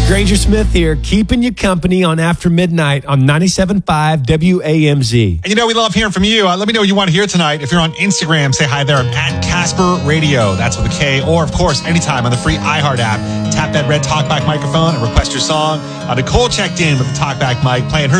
Granger Smith here, keeping you company on After Midnight on 97.5 WAMZ. And we love hearing from you. Let me know what you want to hear tonight. If you're on Instagram, say hi there. I'm at Casper Radio. That's with a K. Or, of course, anytime on the free iHeart app. Tap that red TalkBack microphone and request your song. Nicole checked in with the TalkBack mic, playing her